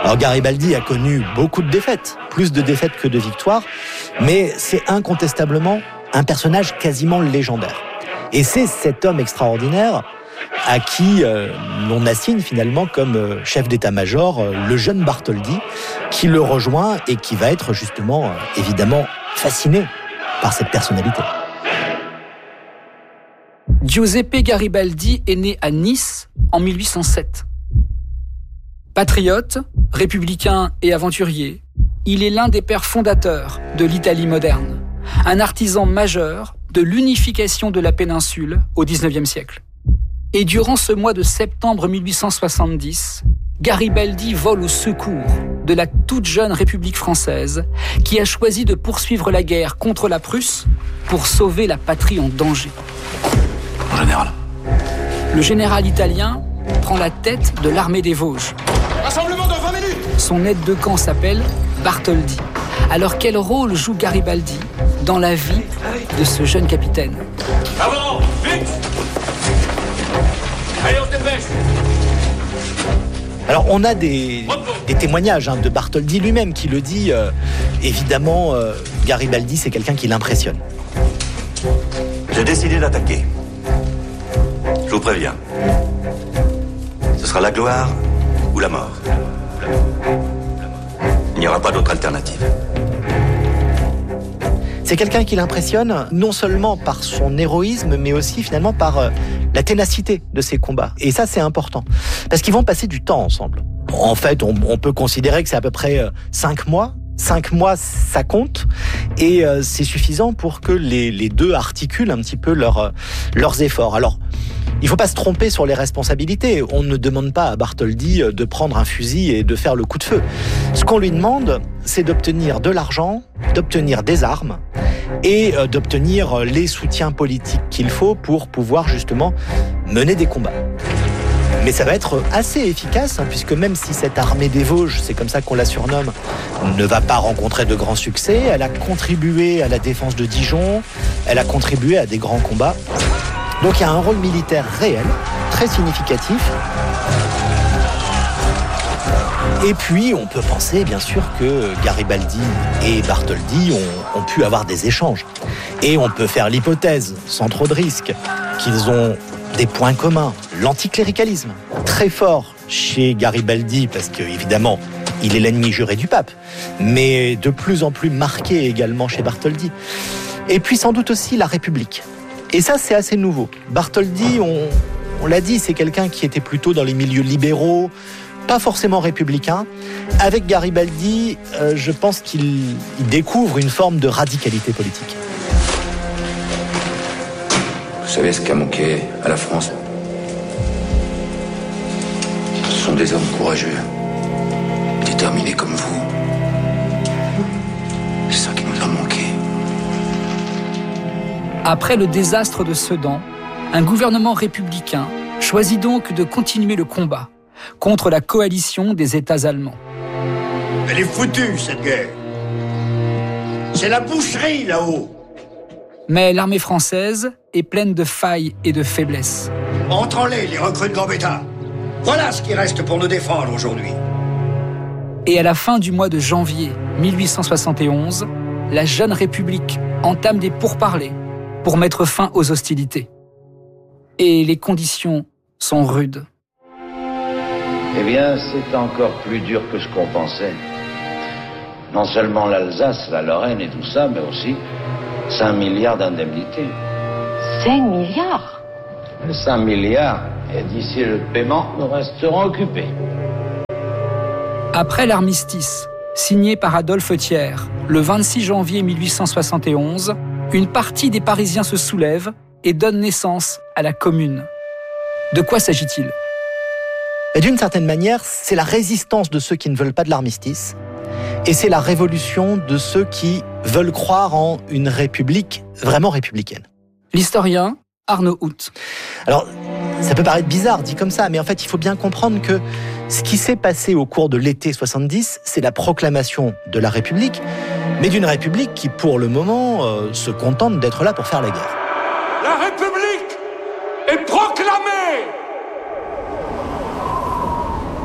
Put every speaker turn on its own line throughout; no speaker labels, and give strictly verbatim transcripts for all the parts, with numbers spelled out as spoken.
Alors Garibaldi a connu beaucoup de défaites, plus de défaites que de victoires, mais c'est incontestablement un personnage quasiment légendaire. Et c'est cet homme extraordinaire à qui euh, l'on assigne finalement comme euh, chef d'état-major euh, le jeune Bartholdi, qui le rejoint et qui va être justement, euh, évidemment, fasciné par cette personnalité.
Giuseppe Garibaldi est né à Nice en mille huit cent sept. Patriote, républicain et aventurier, il est l'un des pères fondateurs de l'Italie moderne, un artisan majeur de l'unification de la péninsule au dix-neuvième siècle. Et durant ce mois de septembre mille huit cent soixante-dix, Garibaldi vole au secours de la toute jeune République française qui a choisi de poursuivre la guerre contre la Prusse pour sauver la patrie en danger.
Mon général.
Le général italien prend la tête de l'armée des Vosges.
Rassemblement dans vingt minutes.
Son aide de camp s'appelle Bartholdi. Alors quel rôle joue Garibaldi dans la vie de ce jeune capitaine ?
Avant, vite. Allez, on se dépêche.
Alors on a des, des témoignages hein, de Bartholdi lui-même qui le dit. Euh, évidemment, euh, Garibaldi, c'est quelqu'un qui l'impressionne.
J'ai décidé d'attaquer. Je vous préviens. Ce sera la gloire ou la mort. Il n'y aura pas d'autre alternative.
C'est quelqu'un qui l'impressionne non seulement par son héroïsme, mais aussi finalement par euh, la ténacité de ses combats. Et ça, c'est important. Parce qu'ils vont passer du temps ensemble. En fait, on, on peut considérer que c'est à peu près euh, cinq mois. Cinq mois, ça compte. Et euh, c'est suffisant pour que les, les deux articulent un petit peu leur, euh, leurs efforts. Alors, il ne faut pas se tromper sur les responsabilités. On ne demande pas à Bartholdi de prendre un fusil et de faire le coup de feu. Ce qu'on lui demande, c'est d'obtenir de l'argent, d'obtenir des armes et d'obtenir les soutiens politiques qu'il faut pour pouvoir justement mener des combats. Mais ça va être assez efficace, hein, puisque même si cette armée des Vosges, c'est comme ça qu'on la surnomme, ne va pas rencontrer de grands succès, elle a contribué à la défense de Dijon, elle a contribué à des grands combats. Donc il y a un rôle militaire réel, très significatif. Et puis on peut penser bien sûr que Garibaldi et Bartholdi ont, ont pu avoir des échanges. Et on peut faire l'hypothèse, sans trop de risques, qu'ils ont des points communs. L'anticléricalisme, très fort chez Garibaldi, parce qu'évidemment, il est l'ennemi juré du pape, mais de plus en plus marqué également chez Bartholdi. Et puis sans doute aussi la République. Et ça, c'est assez nouveau. Bartholdi, on, on l'a dit, c'est quelqu'un qui était plutôt dans les milieux libéraux, pas forcément républicain. Avec Garibaldi, euh, je pense qu'il il découvre une forme de radicalité politique.
Vous savez ce qu'a manqué à la France ? Ce sont des hommes courageux, déterminés comme vous. C'est ça qui nous a manqué.
Après le désastre de Sedan, un gouvernement républicain choisit donc de continuer le combat contre la coalition des États allemands.
Elle est foutue, cette guerre. C'est la boucherie, là-haut.
Mais l'armée française est pleine de failles et de faiblesses.
Entrons-les, les recrues de Gambetta. Voilà ce qui reste pour nous défendre aujourd'hui.
Et à la fin du mois de janvier mille huit cent soixante et onze, la jeune République entame des pourparlers pour mettre fin aux hostilités. Et les conditions sont rudes.
Eh bien, c'est encore plus dur que ce qu'on pensait. Non seulement l'Alsace, la Lorraine et tout ça, mais aussi cinq milliards d'indemnités.
cinq milliards ?
cinq milliards, et d'ici le paiement, nous resterons occupés.
Après l'armistice, signé par Adolphe Thiers, le vingt-six janvier mille huit cent soixante et onze, une partie des Parisiens se soulève et donne naissance à la Commune. De quoi s'agit-il ?
Et d'une certaine manière, c'est la résistance de ceux qui ne veulent pas de l'armistice, et c'est la révolution de ceux qui veulent croire en une république vraiment républicaine.
L'historien Arnaud Hout.
Alors, ça peut paraître bizarre dit comme ça, mais en fait, il faut bien comprendre que ce qui s'est passé au cours de l'été soixante-dix, c'est la proclamation de la République, mais d'une République qui, pour le moment, euh, se contente d'être là pour faire la guerre.
La République est proclamée.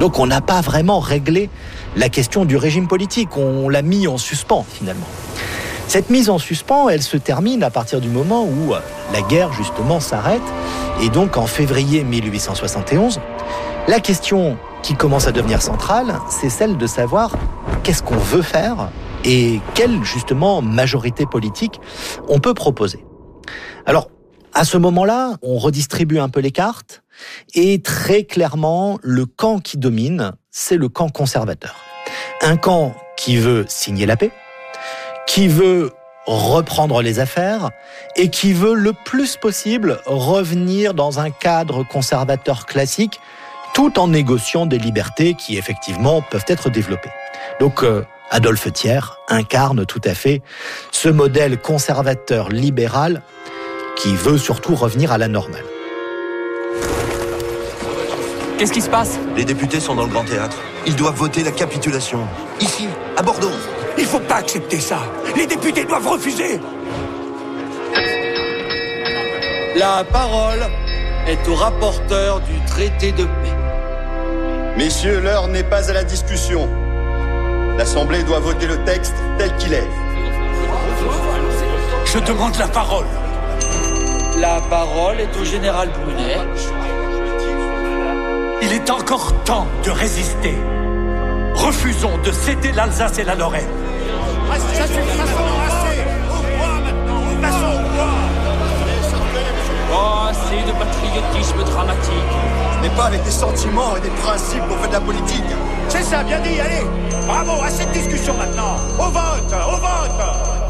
Donc on n'a pas vraiment réglé la question du régime politique, on l'a mis en suspens finalement. Cette mise en suspens, elle se termine à partir du moment où la guerre justement s'arrête, et donc en février mille huit cent soixante et onze, la question qui commence à devenir centrale, c'est celle de savoir qu'est-ce qu'on veut faire et quelle justement majorité politique on peut proposer. Alors, à ce moment-là, on redistribue un peu les cartes, et très clairement, le camp qui domine, c'est le camp conservateur. Un camp qui veut signer la paix, qui veut reprendre les affaires, et qui veut le plus possible revenir dans un cadre conservateur classique, tout en négociant des libertés qui, effectivement, peuvent être développées. Donc, euh, Adolphe Thiers incarne tout à fait ce modèle conservateur libéral qui veut surtout revenir à la normale.
Qu'est-ce qui se passe ?
Les députés sont dans le Grand Théâtre. Ils doivent voter la capitulation. Ici, à Bordeaux.
Il faut pas accepter ça. Les députés doivent refuser.
La parole est au rapporteur du traité de paix.
Messieurs, l'heure n'est pas à la discussion. L'Assemblée doit voter le texte tel qu'il est.
Je demande la parole.
La parole est au général Brunet.
Il est encore temps de résister. Refusons de céder l'Alsace et la Lorraine.
Ça suffit, passons, assez. Au bois maintenant, passons au bois.
Oh, assez de patriotisme dramatique.
Ce n'est pas avec des sentiments et des principes qu'on fait de la politique.
C'est ça, bien dit, allez. Bravo, à cette discussion maintenant. Au vote, au vote.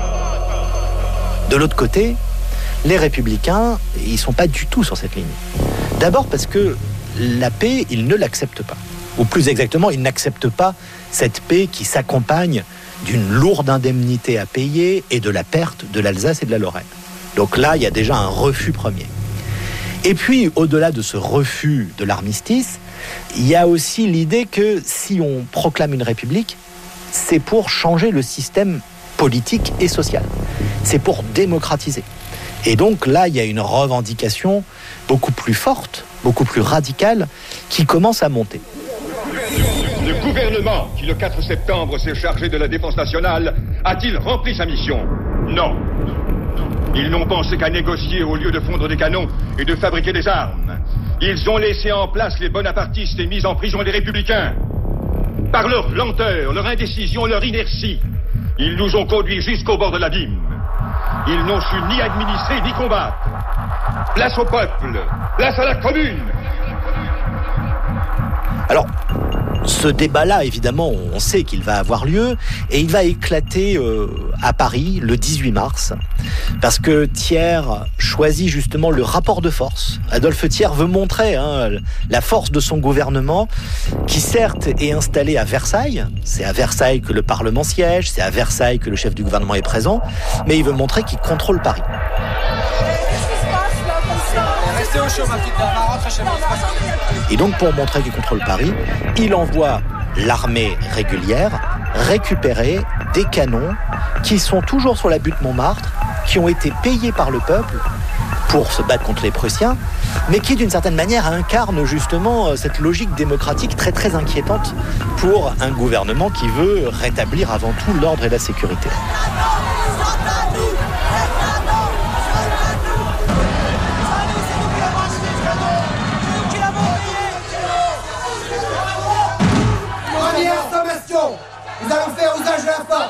De l'autre côté, les républicains, ils sont pas du tout sur cette ligne. D'abord parce que la paix, ils ne l'acceptent pas. Ou plus exactement, ils n'acceptent pas cette paix qui s'accompagne d'une lourde indemnité à payer et de la perte de l'Alsace et de la Lorraine. Donc là, il y a déjà un refus premier. Et puis, au-delà de ce refus de l'armistice, il y a aussi l'idée que si on proclame une république, c'est pour changer le système politique et social. C'est pour démocratiser. Et donc là, il y a une revendication beaucoup plus forte, beaucoup plus radicale, qui commence à monter.
Le gouvernement, qui le quatre septembre s'est chargé de la défense nationale, a-t-il rempli sa mission ? Non. Ils n'ont pensé qu'à négocier au lieu de fondre des canons et de fabriquer des armes. Ils ont laissé en place les bonapartistes et mis en prison les républicains. Par leur lenteur, leur indécision, leur inertie, ils nous ont conduits jusqu'au bord de l'abîme. Ils n'ont su ni administrer ni combattre. Place au peuple, place à la commune.
Alors, ce débat-là, évidemment, on sait qu'il va avoir lieu, et il va éclater euh, à Paris le dix-huit mars, parce que Thiers choisit justement le rapport de force. Adolphe Thiers veut montrer hein, la force de son gouvernement, qui certes est installé à Versailles, c'est à Versailles que le Parlement siège, c'est à Versailles que le chef du gouvernement est présent, mais il veut montrer qu'il contrôle Paris. Et donc, pour montrer qu'il contrôle Paris, il envoie l'armée régulière récupérer des canons qui sont toujours sur la butte Montmartre, qui ont été payés par le peuple pour se battre contre les Prussiens, mais qui, d'une certaine manière, incarnent justement cette logique démocratique très très inquiétante pour un gouvernement qui veut rétablir avant tout l'ordre et la sécurité.
Nous allons faire usage de la force.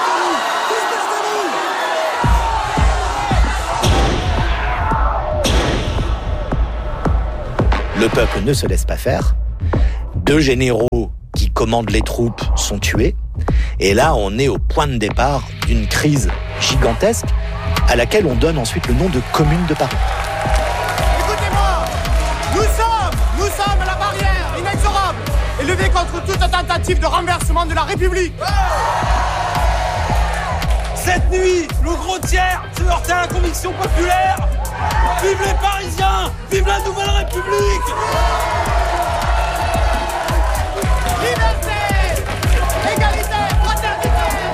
Le peuple ne se laisse pas faire. Deux généraux qui commandent les troupes sont tués. Et là, on est au point de départ d'une crise gigantesque à laquelle on donne ensuite le nom de Commune de Paris.
Écoutez-moi, nous sommes, nous sommes à la barrière inexorable, élevée contre toute tentative de renversement de la République.
Cette nuit, le gros tiers se heurtait à la conviction populaire. Vive les Parisiens, vive la Nouvelle République.
Liberté, égalité, fraternité.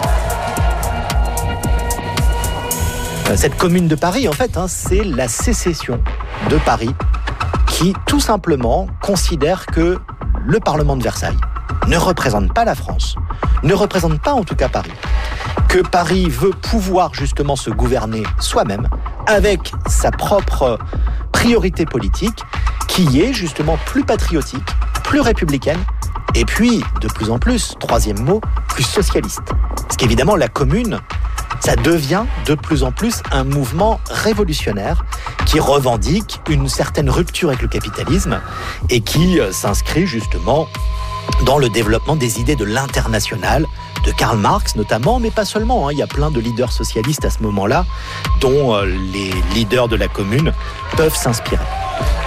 Cette Commune de Paris, en fait, hein, c'est la sécession de Paris qui, tout simplement, considère que le Parlement de Versailles ne représente pas la France, ne représente pas en tout cas Paris, que Paris veut pouvoir justement se gouverner soi-même avec sa propre priorité politique qui est justement plus patriotique, plus républicaine et puis de plus en plus, troisième mot, plus socialiste. Parce qu'évidemment la commune, ça devient de plus en plus un mouvement révolutionnaire qui revendique une certaine rupture avec le capitalisme et qui s'inscrit justement dans le développement des idées de l'international, de Karl Marx notamment, mais pas seulement. Hein. Il y a plein de leaders socialistes à ce moment-là dont les leaders de la commune peuvent s'inspirer.